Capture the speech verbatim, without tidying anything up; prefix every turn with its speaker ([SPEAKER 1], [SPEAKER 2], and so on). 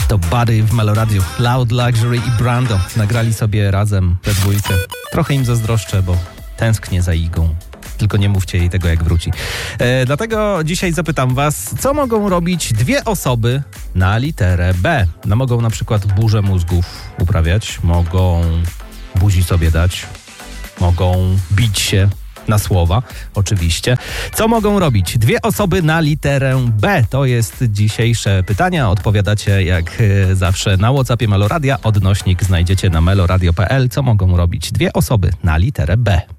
[SPEAKER 1] To Buddy w Meloradiu. Loud Luxury i Brando nagrali sobie razem we dwójkę. Trochę im zazdroszczę, bo tęsknię za Igą. Tylko nie mówcie jej tego, jak wróci. E, dlatego dzisiaj zapytam was, co mogą robić dwie osoby na literę B? No, mogą na przykład burzę mózgów uprawiać, mogą buzi sobie dać, mogą bić się na słowa, oczywiście. Co mogą robić dwie osoby na literę B? To jest dzisiejsze pytanie. Odpowiadacie jak zawsze na WhatsAppie Meloradia. Odnośnik znajdziecie na meloradio kropka p l. Co mogą robić dwie osoby na literę B?